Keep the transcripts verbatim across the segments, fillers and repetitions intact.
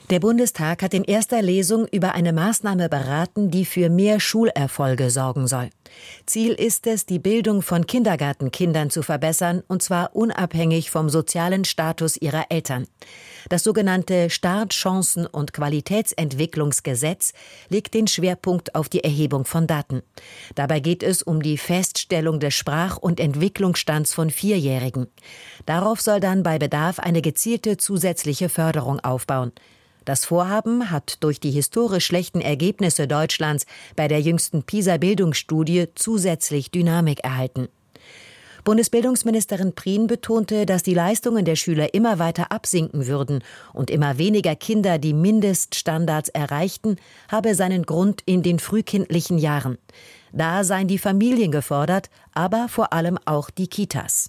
Der Bundestag hat in erster Lesung über eine Maßnahme beraten, die für mehr Schulerfolge sorgen soll. Ziel ist es, die Bildung von Kindergartenkindern zu verbessern, und zwar unabhängig vom sozialen Status ihrer Eltern. Das sogenannte Startchancen- und Qualitätsentwicklungsgesetz legt den Schwerpunkt auf die Erhebung von Daten. Dabei geht es um die Feststellung des Sprach- und Entwicklungsstands von Vierjährigen. Darauf soll dann bei Bedarf eine gezielte zusätzliche Förderung aufbauen. Das Vorhaben hat durch die historisch schlechten Ergebnisse Deutschlands bei der jüngsten PISA-Bildungsstudie zusätzlich Dynamik erhalten. Bundesbildungsministerin Prien betonte, dass die Leistungen der Schüler immer weiter absinken würden und immer weniger Kinder die Mindeststandards erreichten, habe seinen Grund in den frühkindlichen Jahren. Da seien die Familien gefordert, aber vor allem auch die Kitas.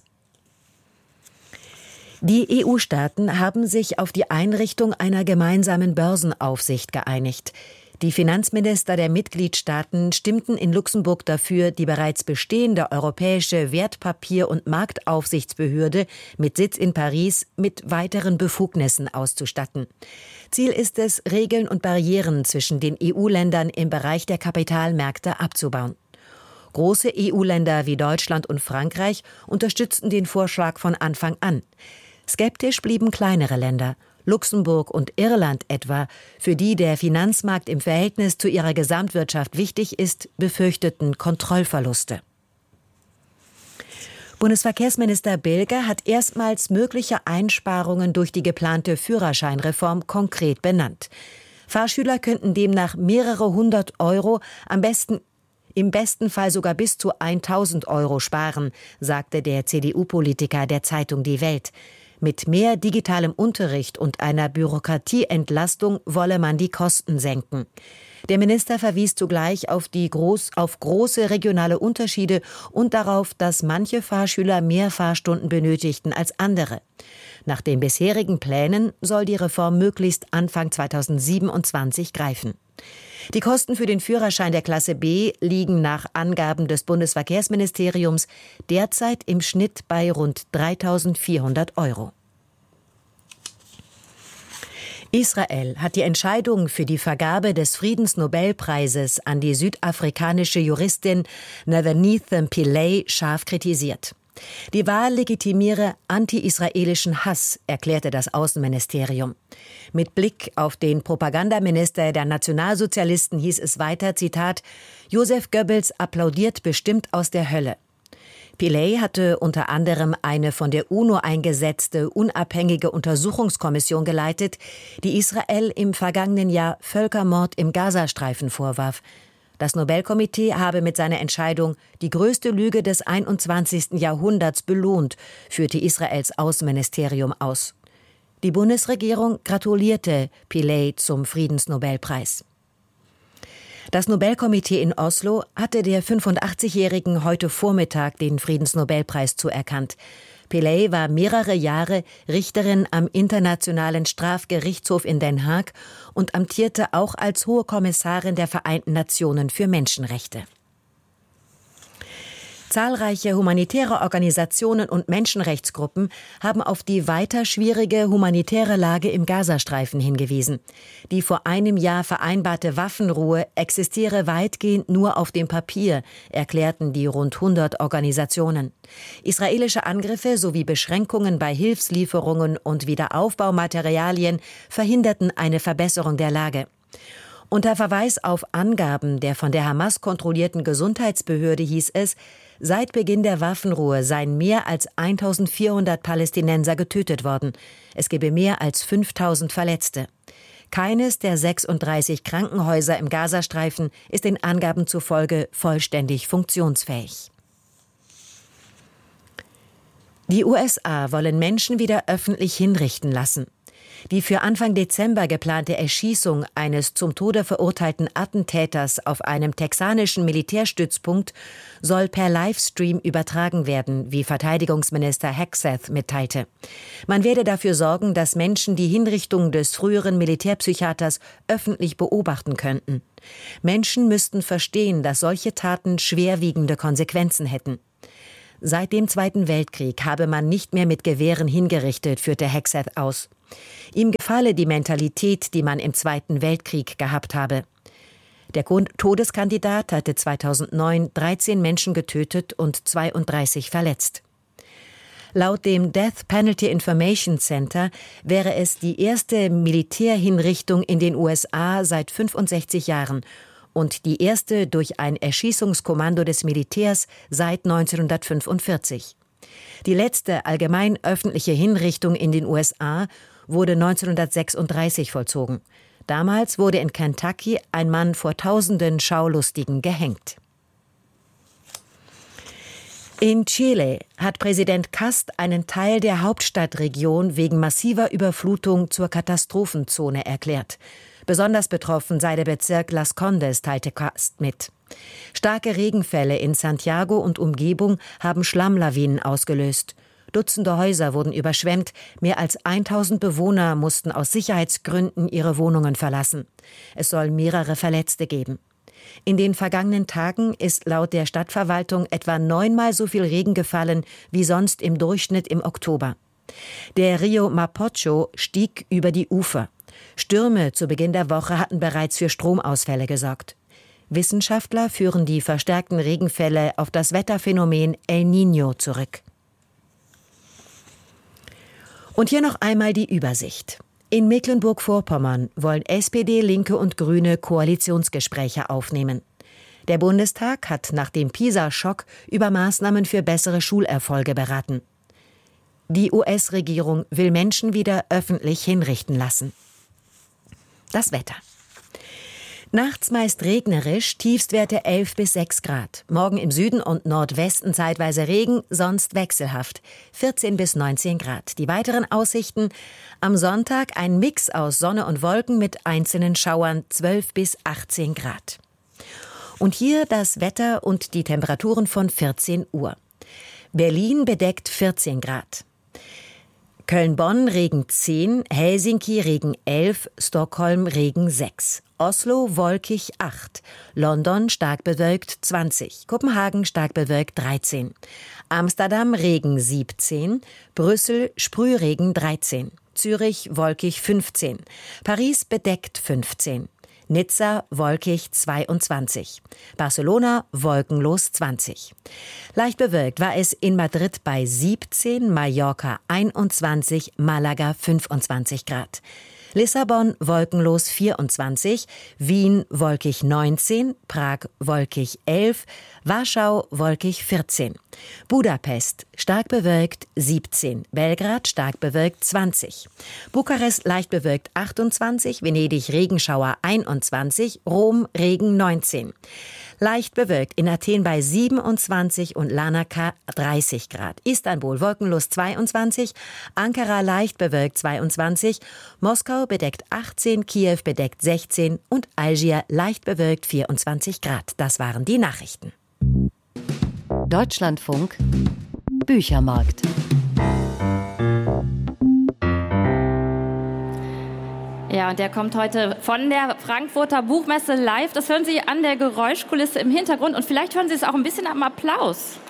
Die E U-Staaten haben sich auf die Einrichtung einer gemeinsamen Börsenaufsicht geeinigt. Die Finanzminister der Mitgliedstaaten stimmten in Luxemburg dafür, die bereits bestehende europäische Wertpapier- und Marktaufsichtsbehörde mit Sitz in Paris mit weiteren Befugnissen auszustatten. Ziel ist es, Regeln und Barrieren zwischen den E U-Ländern im Bereich der Kapitalmärkte abzubauen. Große E U-Länder wie Deutschland und Frankreich unterstützten den Vorschlag von Anfang an. Skeptisch blieben kleinere Länder, Luxemburg und Irland etwa, für die der Finanzmarkt im Verhältnis zu ihrer Gesamtwirtschaft wichtig ist, befürchteten Kontrollverluste. Bundesverkehrsminister Bilger hat erstmals mögliche Einsparungen durch die geplante Führerscheinreform konkret benannt. Fahrschüler könnten demnach mehrere hundert Euro, am besten im besten Fall sogar bis zu tausend Euro sparen, sagte der C D U-Politiker der Zeitung Die Welt. Mit mehr digitalem Unterricht und einer Bürokratieentlastung wolle man die Kosten senken. Der Minister verwies zugleich auf die groß, auf große regionale Unterschiede und darauf, dass manche Fahrschüler mehr Fahrstunden benötigten als andere. Nach den bisherigen Plänen soll die Reform möglichst Anfang zweitausendsiebenundzwanzig greifen. Die Kosten für den Führerschein der Klasse B liegen nach Angaben des Bundesverkehrsministeriums derzeit im Schnitt bei rund dreitausendvierhundert Euro. Israel hat die Entscheidung für die Vergabe des Friedensnobelpreises an die südafrikanische Juristin Navalny Pillay scharf kritisiert. Die Wahl legitimiere anti-israelischen Hass, erklärte das Außenministerium. Mit Blick auf den Propagandaminister der Nationalsozialisten hieß es weiter, Zitat, Joseph Goebbels applaudiert bestimmt aus der Hölle. Pillay hatte unter anderem eine von der UNO eingesetzte unabhängige Untersuchungskommission geleitet, die Israel im vergangenen Jahr Völkermord im Gazastreifen vorwarf. Das Nobelkomitee habe mit seiner Entscheidung die größte Lüge des einundzwanzigsten Jahrhunderts belohnt, führte Israels Außenministerium aus. Die Bundesregierung gratulierte Pillay zum Friedensnobelpreis. Das Nobelkomitee in Oslo hatte der fünfundachtzigjährigen heute Vormittag den Friedensnobelpreis zuerkannt. Pillay war mehrere Jahre Richterin am Internationalen Strafgerichtshof in Den Haag und amtierte auch als Hohe Kommissarin der Vereinten Nationen für Menschenrechte. Zahlreiche humanitäre Organisationen und Menschenrechtsgruppen haben auf die weiter schwierige humanitäre Lage im Gazastreifen hingewiesen. Die vor einem Jahr vereinbarte Waffenruhe existiere weitgehend nur auf dem Papier, erklärten die rund hundert Organisationen. Israelische Angriffe sowie Beschränkungen bei Hilfslieferungen und Wiederaufbaumaterialien verhinderten eine Verbesserung der Lage. Unter Verweis auf Angaben der von der Hamas kontrollierten Gesundheitsbehörde hieß es, seit Beginn der Waffenruhe seien mehr als eintausendvierhundert Palästinenser getötet worden. Es gebe mehr als fünftausend Verletzte. Keines der sechsunddreißig Krankenhäuser im Gazastreifen ist den Angaben zufolge vollständig funktionsfähig. Die U S A wollen Menschen wieder öffentlich hinrichten lassen. Die für Anfang Dezember geplante Erschießung eines zum Tode verurteilten Attentäters auf einem texanischen Militärstützpunkt soll per Livestream übertragen werden, wie Verteidigungsminister Hegseth mitteilte. Man werde dafür sorgen, dass Menschen die Hinrichtung des früheren Militärpsychiaters öffentlich beobachten könnten. Menschen müssten verstehen, dass solche Taten schwerwiegende Konsequenzen hätten. Seit dem Zweiten Weltkrieg habe man nicht mehr mit Gewehren hingerichtet, führte Hegseth aus. Ihm gefalle die Mentalität, die man im Zweiten Weltkrieg gehabt habe. Der Todeskandidat hatte zweitausendneun dreizehn Menschen getötet und zweiunddreißig verletzt. Laut dem Death Penalty Information Center wäre es die erste Militärhinrichtung in den U S A seit fünfundsechzig Jahren und die erste durch ein Erschießungskommando des Militärs seit neunzehnhundertfünfundvierzig. Die letzte allgemein öffentliche Hinrichtung in den U S A wurde neunzehnhundertsechsunddreißig vollzogen. Damals wurde in Kentucky ein Mann vor tausenden Schaulustigen gehängt. In Chile hat Präsident Kast einen Teil der Hauptstadtregion wegen massiver Überflutung zur Katastrophenzone erklärt. Besonders betroffen sei der Bezirk Las Condes, teilte Kast mit. Starke Regenfälle in Santiago und Umgebung haben Schlammlawinen ausgelöst. Dutzende Häuser wurden überschwemmt, mehr als tausend Bewohner mussten aus Sicherheitsgründen ihre Wohnungen verlassen. Es soll mehrere Verletzte geben. In den vergangenen Tagen ist laut der Stadtverwaltung etwa neunmal so viel Regen gefallen wie sonst im Durchschnitt im Oktober. Der Rio Mapocho stieg über die Ufer. Stürme zu Beginn der Woche hatten bereits für Stromausfälle gesorgt. Wissenschaftler führen die verstärkten Regenfälle auf das Wetterphänomen El Niño zurück. Und hier noch einmal die Übersicht. In Mecklenburg-Vorpommern wollen S P D, Linke und Grüne Koalitionsgespräche aufnehmen. Der Bundestag hat nach dem PISA-Schock über Maßnahmen für bessere Schulerfolge beraten. Die U S-Regierung will Menschen wieder öffentlich hinrichten lassen. Das Wetter. Nachts meist regnerisch, Tiefstwerte elf bis sechs Grad. Morgen im Süden und Nordwesten zeitweise Regen, sonst wechselhaft, vierzehn bis neunzehn Grad. Die weiteren Aussichten: am Sonntag ein Mix aus Sonne und Wolken mit einzelnen Schauern, zwölf bis achtzehn Grad. Und hier das Wetter und die Temperaturen von vierzehn Uhr. Berlin bedeckt vierzehn Grad. Köln-Bonn Regen zehn, Helsinki Regen elf, Stockholm Regen sechs. Oslo wolkig acht, London stark bewölkt zwanzig, Kopenhagen stark bewölkt dreizehn, Amsterdam Regen siebzehn, Brüssel Sprühregen dreizehn, Zürich wolkig fünfzehn, Paris bedeckt fünfzehn, Nizza wolkig zweiundzwanzig, Barcelona wolkenlos zwanzig. Leicht bewölkt war es in Madrid bei siebzehn, Mallorca einundzwanzig, Malaga fünfundzwanzig Grad. Lissabon wolkenlos vierundzwanzig, Wien wolkig neunzehn, Prag wolkig elf, Warschau wolkig vierzehn, Budapest stark bewölkt siebzehn, Belgrad stark bewölkt zwanzig, Bukarest leicht bewölkt achtundzwanzig, Venedig Regenschauer einundzwanzig, Rom Regen neunzehn. Leicht bewölkt in Athen bei siebenundzwanzig und Larnaca dreißig Grad. Istanbul wolkenlos zweiundzwanzig, Ankara leicht bewölkt zweiundzwanzig, Moskau bedeckt achtzehn, Kiew bedeckt sechzehn und Algier leicht bewölkt vierundzwanzig Grad. Das waren die Nachrichten. Deutschlandfunk Büchermarkt. Ja, und der kommt heute von der Frankfurter Buchmesse live. Das hören Sie an der Geräuschkulisse im Hintergrund und vielleicht hören Sie es auch ein bisschen am Applaus.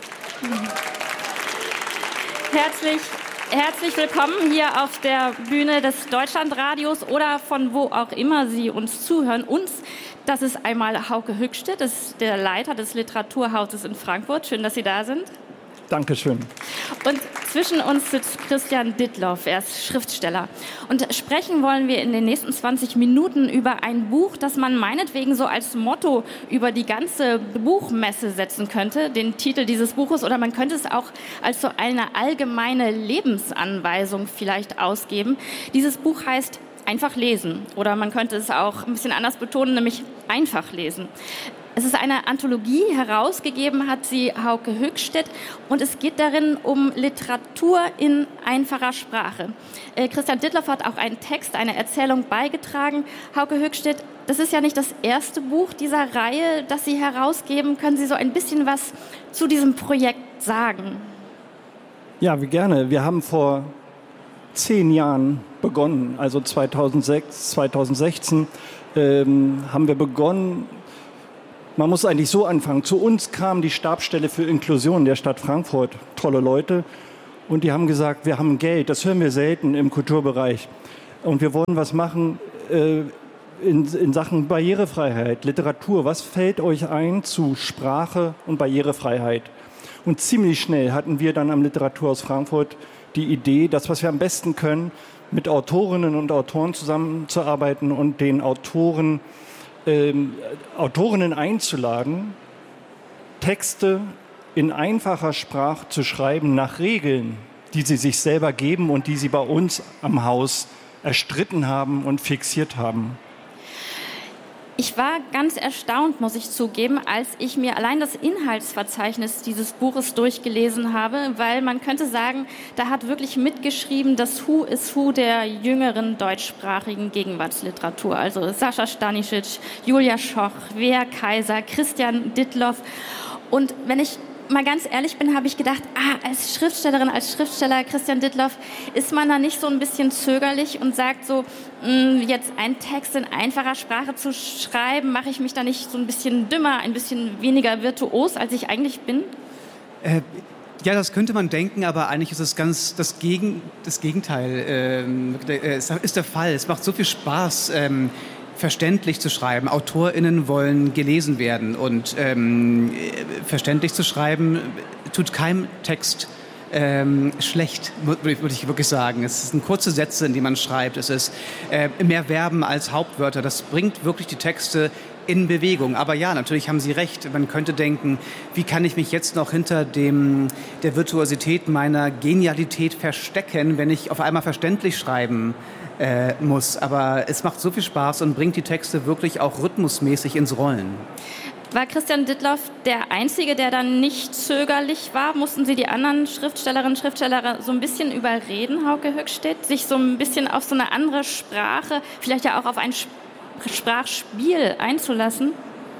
Herzlich, herzlich willkommen hier auf der Bühne des Deutschlandradios oder von wo auch immer Sie uns zuhören. Uns, das ist einmal Hauke Höchstedt, das ist der Leiter des Literaturhauses in Frankfurt. Schön, dass Sie da sind. Dankeschön. Und zwischen uns sitzt Christian Dittloff, er ist Schriftsteller. Und sprechen wollen wir in den nächsten zwanzig Minuten über ein Buch, das man meinetwegen so als Motto über die ganze Buchmesse setzen könnte, den Titel dieses Buches, oder man könnte es auch als so eine allgemeine Lebensanweisung vielleicht ausgeben. Dieses Buch heißt Einfach lesen, oder man könnte es auch ein bisschen anders betonen, nämlich einfach lesen. Es ist eine Anthologie, herausgegeben hat sie Hauke Höchstedt und es geht darin um Literatur in einfacher Sprache. Äh, Christian Dittloff hat auch einen Text, eine Erzählung beigetragen. Hauke Höchstedt, das ist ja nicht das erste Buch dieser Reihe, das Sie herausgeben. Können Sie so ein bisschen was zu diesem Projekt sagen? Ja, wie gerne. Wir haben vor zehn Jahren begonnen, also zweitausendsechs, zweitausendsechzehn ähm, haben wir begonnen. Man muss eigentlich so anfangen. Zu uns kam die Stabsstelle für Inklusion der Stadt Frankfurt, tolle Leute, und die haben gesagt, wir haben Geld, das hören wir selten im Kulturbereich. Und wir wollen was machen äh, in, in Sachen Barrierefreiheit, Literatur. Was fällt euch ein zu Sprache und Barrierefreiheit? Und ziemlich schnell hatten wir dann am Literaturhaus Frankfurt die Idee, das, was wir am besten können, mit Autorinnen und Autoren zusammenzuarbeiten und den Autoren, ähm, Autorinnen einzuladen, Texte in einfacher Sprache zu schreiben nach Regeln, die sie sich selber geben und die sie bei uns am Haus erstritten haben und fixiert haben. Ich war ganz erstaunt, muss ich zugeben, als ich mir allein das Inhaltsverzeichnis dieses Buches durchgelesen habe, weil man könnte sagen, da hat wirklich mitgeschrieben das Who is Who der jüngeren deutschsprachigen Gegenwartsliteratur. Also Sascha Stanisic, Julia Schoch, Wea Kaiser, Christian Dittloff. Und wenn ich mal ganz ehrlich bin, habe ich gedacht, ah, als Schriftstellerin, als Schriftsteller Christian Dittloff, ist man da nicht so ein bisschen zögerlich und sagt so, mh, jetzt einen Text in einfacher Sprache zu schreiben, mache ich mich da nicht so ein bisschen dümmer, ein bisschen weniger virtuos, als ich eigentlich bin? Äh, ja, das könnte man denken, aber eigentlich ist es ganz das, Gegen, das Gegenteil ähm, äh, ist der Fall. Es macht so viel Spaß, ähm, verständlich zu schreiben. AutorInnen wollen gelesen werden und ähm, verständlich zu schreiben tut keinem Text ähm, schlecht, würde ich wirklich sagen. Es sind kurze Sätze, in die man schreibt. Es ist äh, mehr Verben als Hauptwörter. Das bringt wirklich die Texte in Bewegung. Aber ja, natürlich haben Sie recht. Man könnte denken, wie kann ich mich jetzt noch hinter dem, der Virtuosität meiner Genialität verstecken, wenn ich auf einmal verständlich schreiben Äh, muss. Aber es macht so viel Spaß und bringt die Texte wirklich auch rhythmusmäßig ins Rollen. War Christian Dittloff der Einzige, der dann nicht zögerlich war? Mussten Sie die anderen Schriftstellerinnen und Schriftsteller so ein bisschen überreden, Hauke Höchstedt, sich so ein bisschen auf so eine andere Sprache, vielleicht ja auch auf ein Sprachspiel einzulassen?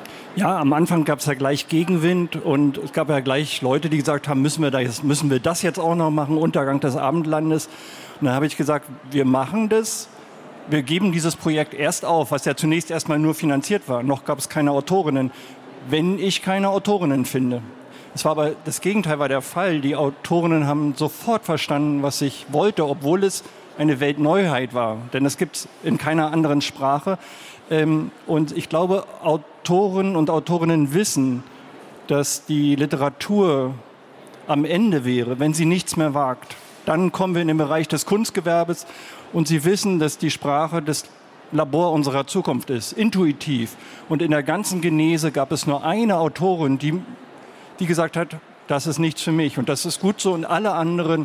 Ja, am Anfang gab es ja gleich Gegenwind und es gab ja gleich Leute, die gesagt haben, müssen wir das, müssen wir das jetzt auch noch machen, Untergang des Abendlandes. Und dann habe ich gesagt, wir machen das, wir geben dieses Projekt erst auf, was ja zunächst erstmal nur finanziert war. Noch gab es keine Autorinnen, wenn ich keine Autorinnen finde. Es war aber, das Gegenteil war der Fall. Die Autorinnen haben sofort verstanden, was ich wollte, obwohl es eine Weltneuheit war. Denn es gibt es in keiner anderen Sprache. Und ich glaube, Autoren und Autorinnen wissen, dass die Literatur am Ende wäre, wenn sie nichts mehr wagt. Dann kommen wir in den Bereich des Kunstgewerbes und sie wissen, dass die Sprache das Labor unserer Zukunft ist, intuitiv. Und in der ganzen Genese gab es nur eine Autorin, die, die gesagt hat, das ist nichts für mich. Und das ist gut so. Und alle anderen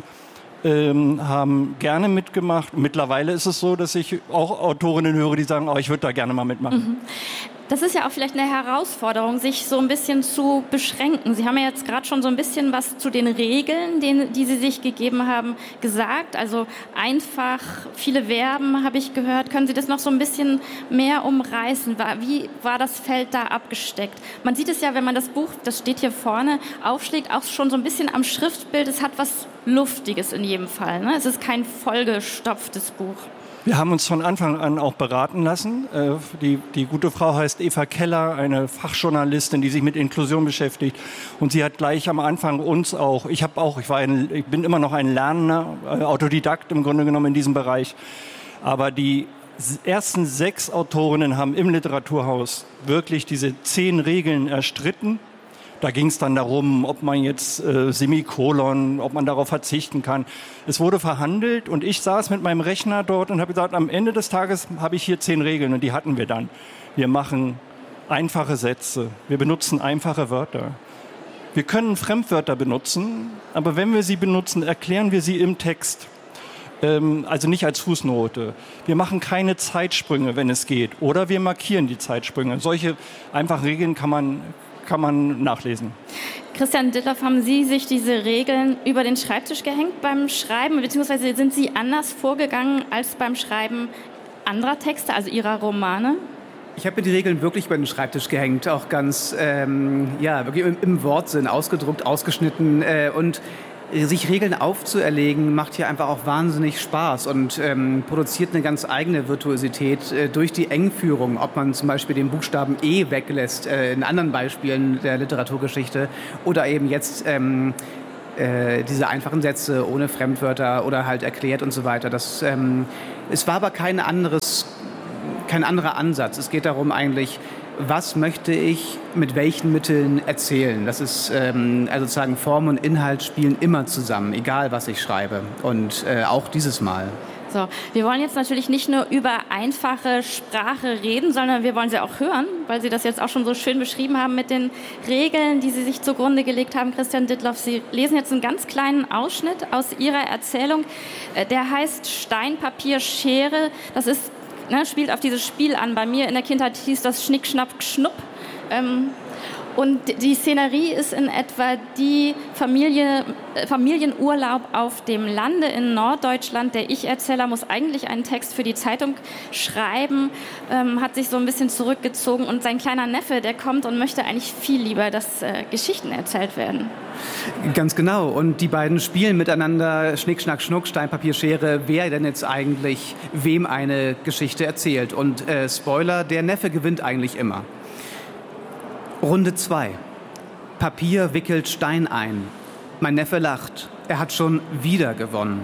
ähm, haben gerne mitgemacht. Mittlerweile ist es so, dass ich auch Autorinnen höre, die sagen, oh, ich würde da gerne mal mitmachen. Mhm. Das ist ja auch vielleicht eine Herausforderung, sich so ein bisschen zu beschränken. Sie haben ja jetzt gerade schon so ein bisschen was zu den Regeln, den, die Sie sich gegeben haben, gesagt. Also einfach, viele Verben habe ich gehört. Können Sie das noch so ein bisschen mehr umreißen? Wie war das Feld da abgesteckt? Man sieht es ja, wenn man das Buch, das steht hier vorne, aufschlägt, auch schon so ein bisschen am Schriftbild. Es hat was Luftiges in jedem Fall, ne? Es ist kein vollgestopftes Buch. Wir haben uns von Anfang an auch beraten lassen. Die, die gute Frau heißt Eva Keller, eine Fachjournalistin, die sich mit Inklusion beschäftigt. Und sie hat gleich am Anfang uns auch, ich habe auch, ich war ein, ich bin immer noch ein Lernender, Autodidakt im Grunde genommen in diesem Bereich. Aber die ersten sechs Autorinnen haben im Literaturhaus wirklich diese zehn Regeln erstritten. Da ging es dann darum, ob man jetzt äh, Semikolon, ob man darauf verzichten kann. Es wurde verhandelt und ich saß mit meinem Rechner dort und habe gesagt, am Ende des Tages habe ich hier zehn Regeln und die hatten wir dann. Wir machen einfache Sätze, wir benutzen einfache Wörter. Wir können Fremdwörter benutzen, aber wenn wir sie benutzen, erklären wir sie im Text. Ähm, also nicht als Fußnote. Wir machen keine Zeitsprünge, wenn es geht. Oder wir markieren die Zeitsprünge. Solche einfachen Regeln kann man kann man nachlesen. Christian Dittloff, haben Sie sich diese Regeln über den Schreibtisch gehängt beim Schreiben, beziehungsweise sind Sie anders vorgegangen als beim Schreiben anderer Texte, also Ihrer Romane? Ich habe mir die Regeln wirklich über den Schreibtisch gehängt, auch ganz ähm, ja, wirklich im, im Wortsinn, ausgedruckt, ausgeschnitten äh, und sich Regeln aufzuerlegen, macht hier einfach auch wahnsinnig Spaß und ähm, produziert eine ganz eigene Virtuosität äh, durch die Engführung, ob man zum Beispiel den Buchstaben E weglässt, äh, in anderen Beispielen der Literaturgeschichte, oder eben jetzt ähm, äh, diese einfachen Sätze ohne Fremdwörter oder halt erklärt und so weiter. Das, ähm, es war aber kein anderes, kein anderer Ansatz. Es geht darum eigentlich, was möchte ich mit welchen Mitteln erzählen? Das ist ähm, also sozusagen Form und Inhalt spielen immer zusammen, egal was ich schreibe. Und äh, auch dieses Mal. So, wir wollen jetzt natürlich nicht nur über einfache Sprache reden, sondern wir wollen sie auch hören, weil Sie das jetzt auch schon so schön beschrieben haben mit den Regeln, die Sie sich zugrunde gelegt haben, Christian Dittloff. Sie lesen jetzt einen ganz kleinen Ausschnitt aus Ihrer Erzählung. Der heißt Stein, Papier, Schere. Das ist Ne, spielt auf dieses Spiel an. Bei mir in der Kindheit hieß das Schnick, Schnapp, Schnupp. Ähm, und die Szenerie ist in etwa die Familie, äh, Familienurlaub auf dem Lande in Norddeutschland. Der Ich-Erzähler muss eigentlich einen Text für die Zeitung schreiben, ähm, hat sich so ein bisschen zurückgezogen. Und sein kleiner Neffe, der kommt und möchte eigentlich viel lieber, dass äh, Geschichten erzählt werden. Ganz genau. Und die beiden spielen miteinander Schnick, Schnack, Schnuck, Stein, Papier, Schere, wer denn jetzt eigentlich wem eine Geschichte erzählt. Und äh, Spoiler, der Neffe gewinnt eigentlich immer. Runde zwei. Papier wickelt Stein ein. Mein Neffe lacht. Er hat schon wieder gewonnen.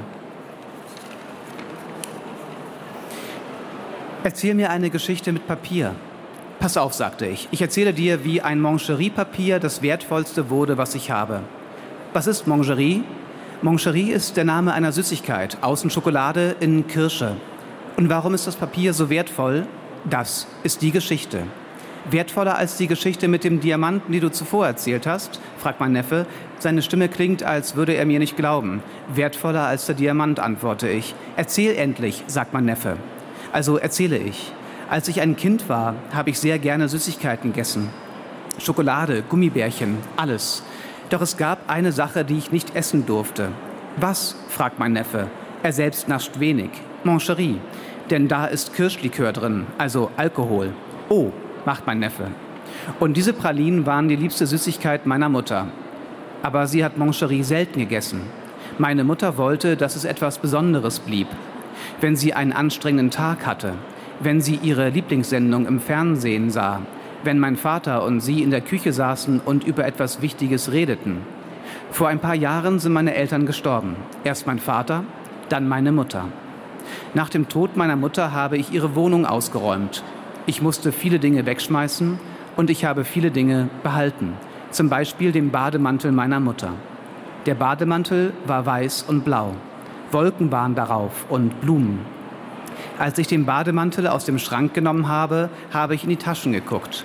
Erzähl mir eine Geschichte mit Papier. Pass auf, sagte ich. Ich erzähle dir, wie ein Mancherie-Papier das wertvollste wurde, was ich habe. Was ist Mancherie? Mancherie ist der Name einer Süßigkeit. Außen Schokolade, innen Kirsche. Und warum ist das Papier so wertvoll? Das ist die Geschichte. Wertvoller als die Geschichte mit dem Diamanten, die du zuvor erzählt hast? Fragt mein Neffe. Seine Stimme klingt, als würde er mir nicht glauben. Wertvoller als der Diamant, antworte ich. Erzähl endlich, sagt mein Neffe. Also erzähle ich. Als ich ein Kind war, habe ich sehr gerne Süßigkeiten gegessen. Schokolade, Gummibärchen, alles. Doch es gab eine Sache, die ich nicht essen durfte. Was? Fragt mein Neffe. Er selbst nascht wenig. Mancherie. Denn da ist Kirschlikör drin, also Alkohol. Oh, macht mein Neffe. Und diese Pralinen waren die liebste Süßigkeit meiner Mutter. Aber sie hat Mancherie selten gegessen. Meine Mutter wollte, dass es etwas Besonderes blieb. Wenn sie einen anstrengenden Tag hatte, wenn sie ihre Lieblingssendung im Fernsehen sah, wenn mein Vater und sie in der Küche saßen und über etwas Wichtiges redeten. Vor ein paar Jahren sind meine Eltern gestorben. Erst mein Vater, dann meine Mutter. Nach dem Tod meiner Mutter habe ich ihre Wohnung ausgeräumt. Ich musste viele Dinge wegschmeißen und ich habe viele Dinge behalten. Zum Beispiel den Bademantel meiner Mutter. Der Bademantel war weiß und blau. Wolken waren darauf und Blumen. Als ich den Bademantel aus dem Schrank genommen habe, habe ich in die Taschen geguckt.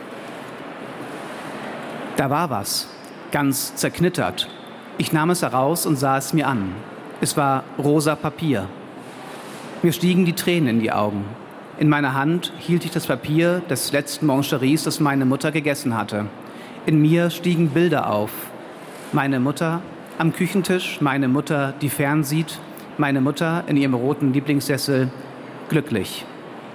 Da war was, ganz zerknittert. Ich nahm es heraus und sah es mir an. Es war rosa Papier. Mir stiegen die Tränen in die Augen. In meiner Hand hielt ich das Papier des letzten Mancheries, das meine Mutter gegessen hatte. In mir stiegen Bilder auf. Meine Mutter am Küchentisch, meine Mutter, die fernsieht, meine Mutter in ihrem roten Lieblingssessel, glücklich.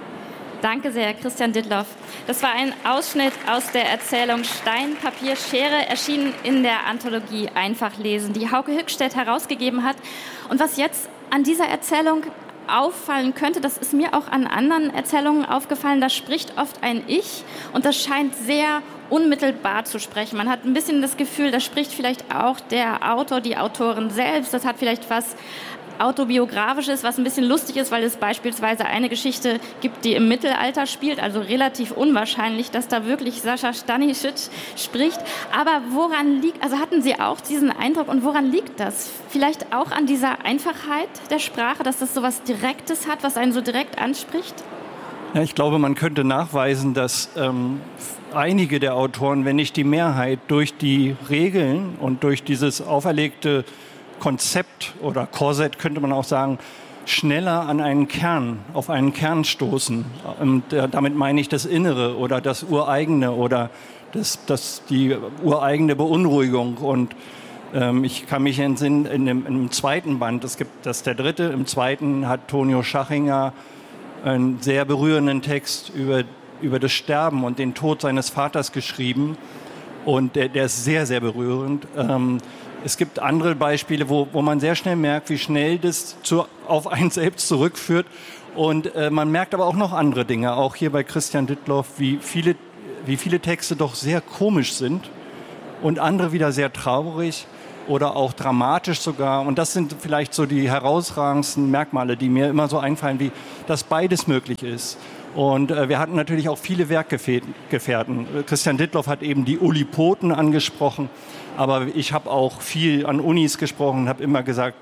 Danke sehr, Christian Dittloff. Das war ein Ausschnitt aus der Erzählung Stein, Papier, Schere, erschienen in der Anthologie Einfach lesen, die Hauke Hückstedt herausgegeben hat. Und was jetzt an dieser Erzählung auffallen könnte, das ist mir auch an anderen Erzählungen aufgefallen, da spricht oft ein Ich und das scheint sehr unmittelbar zu sprechen. Man hat ein bisschen das Gefühl, da spricht vielleicht auch der Autor, die Autorin selbst. Das hat vielleicht was Autobiografisches, was ein bisschen lustig ist, weil es beispielsweise eine Geschichte gibt, die im Mittelalter spielt, also relativ unwahrscheinlich, dass da wirklich Sascha Stanisic spricht. Aber woran liegt, also hatten Sie auch diesen Eindruck und woran liegt das? Vielleicht auch an dieser Einfachheit der Sprache, dass das so was Direktes hat, was einen so direkt anspricht? Ja, ich glaube, man könnte nachweisen, dass ähm, einige der Autoren, wenn nicht die Mehrheit, durch die Regeln und durch dieses auferlegte Konzept oder Korsett, könnte man auch sagen, schneller an einen Kern, auf einen Kern stoßen. Und damit meine ich das Innere oder das Ureigene oder das, das, die ureigene Beunruhigung. Und ähm, ich kann mich entsinnen, in dem, in dem zweiten Band, es gibt das der dritte, im zweiten hat Tonio Schachinger einen sehr berührenden Text über, über das Sterben und den Tod seines Vaters geschrieben. Und der, der ist sehr, sehr berührend. Ähm, Es gibt andere Beispiele, wo, wo man sehr schnell merkt, wie schnell das zu, auf einen selbst zurückführt. Und äh, man merkt aber auch noch andere Dinge, auch hier bei Christian Dittloff, wie viele, wie viele Texte doch sehr komisch sind und andere wieder sehr traurig. oder auch dramatisch sogar. Und das sind vielleicht so die herausragendsten Merkmale, die mir immer so einfallen, wie dass beides möglich ist. Und äh, wir hatten natürlich auch viele Werkgefährten. Christian Dittloff hat eben die Ulipoten angesprochen, aber ich habe auch viel an Unis gesprochen und habe immer gesagt,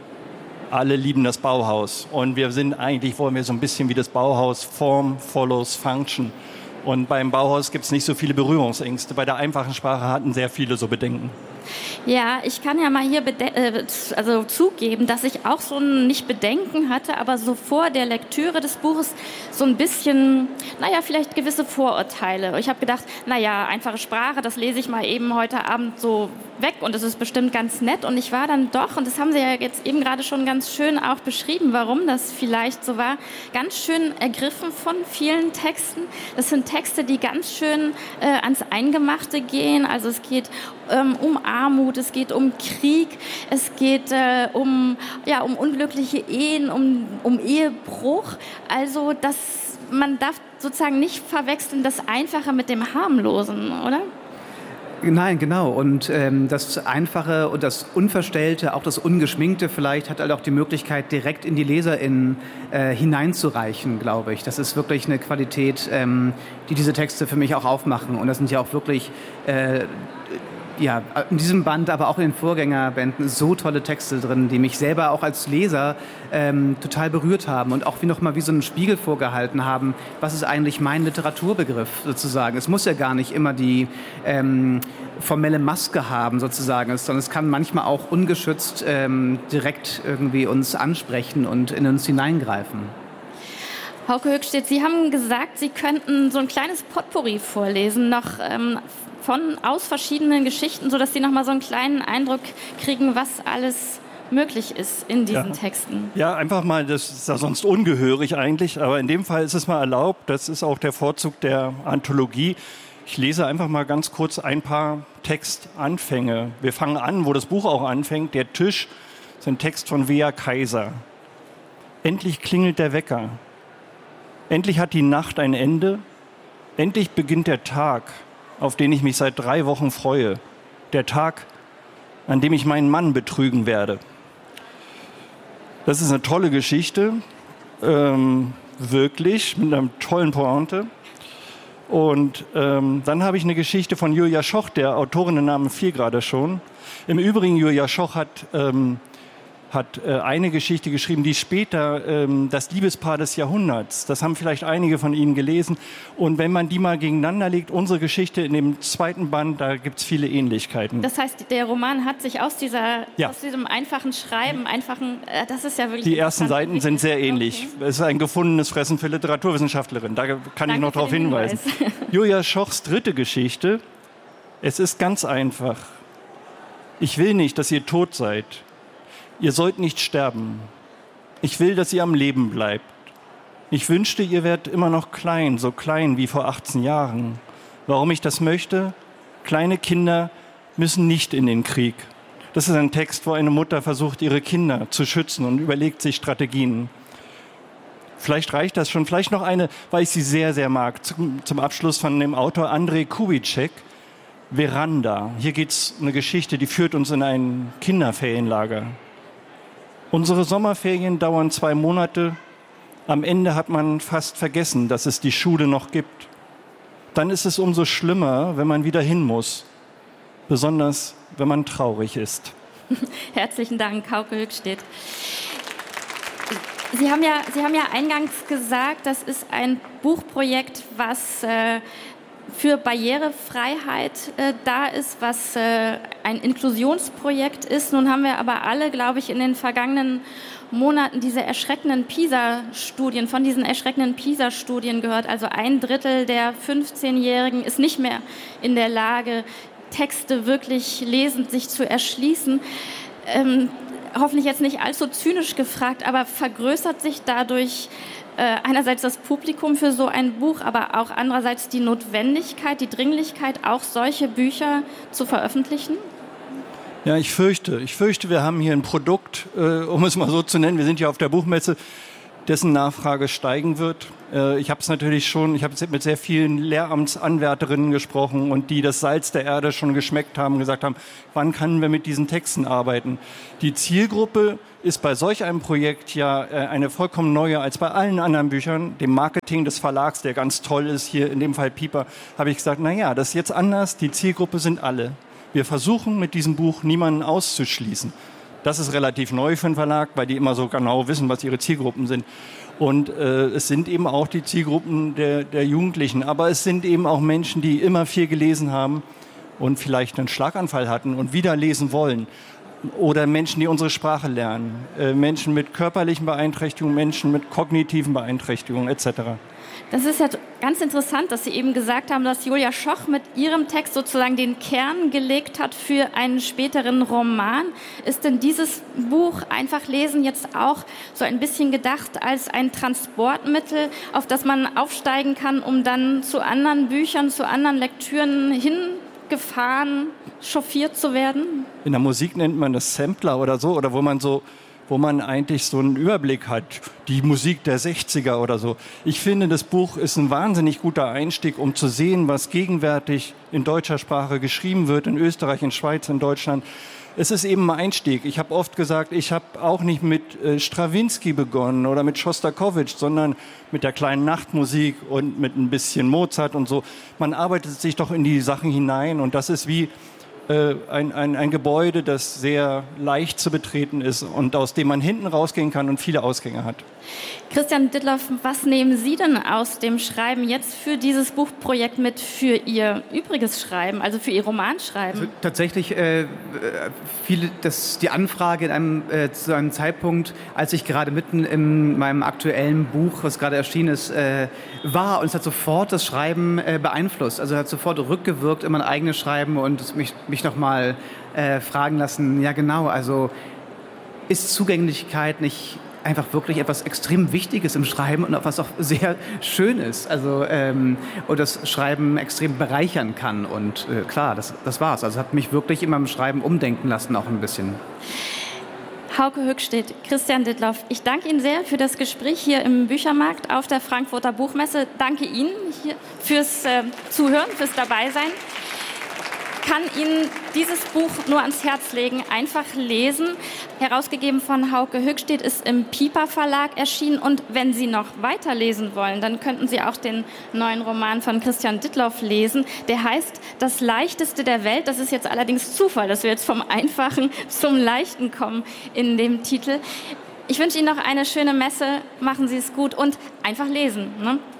alle lieben das Bauhaus. Und wir sind eigentlich, wollen wir so ein bisschen wie das Bauhaus, Form follows Function. Und beim Bauhaus gibt es nicht so viele Berührungsängste. Bei der einfachen Sprache hatten sehr viele so Bedenken. Ja, ich kann ja mal hier bede- also zugeben, dass ich auch so ein, nicht Bedenken hatte, aber so vor der Lektüre des Buches so ein bisschen, naja, vielleicht gewisse Vorurteile. Ich habe gedacht, naja, einfache Sprache, das lese ich mal eben heute Abend so weg und es ist bestimmt ganz nett. Und ich war dann doch, und das haben Sie ja jetzt eben gerade schon ganz schön auch beschrieben, warum das vielleicht so war, ganz schön ergriffen von vielen Texten. Das sind Texte, die ganz schön äh, ans Eingemachte gehen. Also es geht ähm, um Armut, es geht um Krieg, es geht äh, um, ja, um unglückliche Ehen, um, um Ehebruch. Also das, man darf sozusagen nicht verwechseln das Einfache mit dem Harmlosen, oder? Nein, genau. Und ähm, das Einfache und das Unverstellte, auch das Ungeschminkte vielleicht, hat halt auch die Möglichkeit, direkt in die LeserInnen äh, hineinzureichen, glaube ich. Das ist wirklich eine Qualität, ähm, die diese Texte für mich auch aufmachen. Und das sind ja auch wirklich äh, ja, in diesem Band, aber auch in den Vorgängerbänden so tolle Texte drin, die mich selber auch als Leser ähm, total berührt haben und auch wie nochmal wie so einen Spiegel vorgehalten haben, was ist eigentlich mein Literaturbegriff sozusagen. Es muss ja gar nicht immer die ähm, formelle Maske haben sozusagen, sondern es kann manchmal auch ungeschützt ähm, direkt irgendwie uns ansprechen und in uns hineingreifen. Hauke Höchstedt, Sie haben gesagt, Sie könnten so ein kleines Potpourri vorlesen, noch ähm, von, aus verschiedenen Geschichten, sodass Sie noch mal so einen kleinen Eindruck kriegen, was alles möglich ist in diesen ja. Texten. Ja, einfach mal, das ist ja sonst ungehörig eigentlich, aber in dem Fall ist es mal erlaubt. Das ist auch der Vorzug der Anthologie. Ich lese einfach mal ganz kurz ein paar Textanfänge. Wir fangen an, wo das Buch auch anfängt. Der Tisch ist ein Text von Wea Kaiser. Endlich klingelt der Wecker. Endlich hat die Nacht ein Ende. Endlich beginnt der Tag, auf den ich mich seit drei Wochen freue. Der Tag, an dem ich meinen Mann betrügen werde. Das ist eine tolle Geschichte, ähm, wirklich, mit einer tollen Pointe. Und ähm, dann habe ich eine Geschichte von Julia Schoch, der Autorinnennamen fiel gerade schon. Im Übrigen, Julia Schoch hat... Ähm, hat äh, eine Geschichte geschrieben, die später ähm, das Liebespaar des Jahrhunderts, das haben vielleicht einige von Ihnen gelesen. Und wenn man die mal gegeneinander legt, unsere Geschichte in dem zweiten Band, da gibt es viele Ähnlichkeiten. Das heißt, der Roman hat sich aus, dieser, ja. aus diesem einfachen Schreiben, einfachen, äh, das ist ja wirklich... Die ersten Seiten sind sehr ähnlich. Okay. Es ist ein gefundenes Fressen für Literaturwissenschaftlerin, da kann Danke ich noch darauf hinweisen. Julia Schochs dritte Geschichte, es ist ganz einfach. Ich will nicht, dass ihr tot seid. Ihr sollt nicht sterben. Ich will, dass ihr am Leben bleibt. Ich wünschte, ihr wärt immer noch klein, so klein wie vor achtzehn Jahren. Warum ich das möchte? Kleine Kinder müssen nicht in den Krieg. Das ist ein Text, wo eine Mutter versucht, ihre Kinder zu schützen und überlegt sich Strategien. Vielleicht reicht das schon. Vielleicht noch eine, weil ich sie sehr, sehr mag, zum, zum Abschluss von dem Autor Andrej Kubitschek. Veranda. Hier geht es um eine Geschichte, die führt uns in ein Kinderferienlager. Unsere Sommerferien dauern zwei Monate. Am Ende hat man fast vergessen, dass es die Schule noch gibt. Dann ist es umso schlimmer, wenn man wieder hin muss. Besonders, wenn man traurig ist. Herzlichen Dank, Hauke Höchstedt. Sie haben ja, Sie haben ja eingangs gesagt, das ist ein Buchprojekt, was äh, für Barrierefreiheit äh, da ist, was äh, ein Inklusionsprojekt ist. Nun haben wir aber alle, glaube ich, in den vergangenen Monaten diese erschreckenden PISA-Studien, von diesen erschreckenden PISA-Studien gehört. Also ein Drittel der fünfzehnjährigen ist nicht mehr in der Lage, Texte wirklich lesend sich zu erschließen. Ähm, hoffentlich jetzt nicht allzu zynisch gefragt, aber vergrößert sich dadurch äh, einerseits das Publikum für so ein Buch, aber auch andererseits die Notwendigkeit, die Dringlichkeit, auch solche Bücher zu veröffentlichen? Ja, ich fürchte. Ich fürchte, wir haben hier ein Produkt, äh, um es mal so zu nennen. Wir sind ja auf der Buchmesse. dessen Nachfrage steigen wird. Ich habe es natürlich schon, ich habe mit sehr vielen Lehramtsanwärterinnen gesprochen und die das Salz der Erde schon geschmeckt haben, gesagt haben, wann können wir mit diesen Texten arbeiten? Die Zielgruppe ist bei solch einem Projekt ja eine vollkommen neue als bei allen anderen Büchern. Dem Marketing des Verlags, der ganz toll ist, hier in dem Fall Piper, habe ich gesagt, na ja, das ist jetzt anders, die Zielgruppe sind alle. Wir versuchen mit diesem Buch niemanden auszuschließen. Das ist relativ neu für einen Verlag, weil die immer so genau wissen, was ihre Zielgruppen sind. Und äh, es sind eben auch die Zielgruppen der, der Jugendlichen. Aber es sind eben auch Menschen, die immer viel gelesen haben und vielleicht einen Schlaganfall hatten und wieder lesen wollen. Oder Menschen, die unsere Sprache lernen. Äh, Menschen mit körperlichen Beeinträchtigungen, Menschen mit kognitiven Beeinträchtigungen et cetera. Das ist ja ganz interessant, dass Sie eben gesagt haben, dass Julia Schoch mit ihrem Text sozusagen den Kern gelegt hat für einen späteren Roman. Ist denn dieses Buch Einfach lesen jetzt auch so ein bisschen gedacht als ein Transportmittel, auf das man aufsteigen kann, um dann zu anderen Büchern, zu anderen Lektüren hingefahren, chauffiert zu werden? In der Musik nennt man das Sampler oder so, oder wo man so wo man eigentlich so einen Überblick hat, die Musik der sechziger oder so. Ich finde, das Buch ist ein wahnsinnig guter Einstieg, um zu sehen, was gegenwärtig in deutscher Sprache geschrieben wird, in Österreich, in Schweiz, in Deutschland. Es ist eben ein Einstieg. Ich habe oft gesagt, ich habe auch nicht mit äh, Strawinsky begonnen oder mit Schostakowitsch, sondern mit der kleinen Nachtmusik und mit ein bisschen Mozart und so. Man arbeitet sich doch in die Sachen hinein und das ist wie Ein, ein, ein Gebäude, das sehr leicht zu betreten ist und aus dem man hinten rausgehen kann und viele Ausgänge hat. Christian Dittloff, was nehmen Sie denn aus dem Schreiben jetzt für dieses Buchprojekt mit für Ihr übriges Schreiben, also für Ihr Romanschreiben? Also tatsächlich äh, viele, das, die Anfrage in einem, äh, zu einem Zeitpunkt, als ich gerade mitten in meinem aktuellen Buch, was gerade erschienen ist, äh, war und es hat sofort das Schreiben äh, beeinflusst. Also hat sofort rückgewirkt in mein eigenes Schreiben und mich, mich noch mal äh, fragen lassen, ja genau, also ist Zugänglichkeit nicht einfach wirklich etwas extrem Wichtiges im Schreiben und auch was auch sehr schön ist, also ähm, und das Schreiben extrem bereichern kann und äh, klar, das, das war's. Also hat mich wirklich in meinem Schreiben umdenken lassen auch ein bisschen. Hauke Höchstedt, Christian Dittloff, ich danke Ihnen sehr für das Gespräch hier im Büchermarkt auf der Frankfurter Buchmesse. Danke Ihnen hier fürs äh, Zuhören, fürs Dabeisein. Kann Ihnen dieses Buch nur ans Herz legen, einfach lesen. Herausgegeben von Hauke Höchstedt, ist im Piper Verlag erschienen. Und wenn Sie noch weiterlesen wollen, dann könnten Sie auch den neuen Roman von Christian Dittloff lesen. Der heißt Das Leichteste der Welt. Das ist jetzt allerdings Zufall, dass wir jetzt vom Einfachen zum Leichten kommen in dem Titel. Ich wünsche Ihnen noch eine schöne Messe. Machen Sie es gut und einfach lesen, ne?